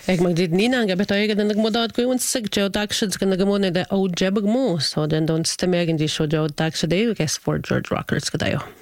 Ag mag did nina ga beto ag den nagmodad ko yung sig jo dakshids kan nagamone de o jebag mo so den don't stemeg di show jo dakshide gas for George Rockers kadayo.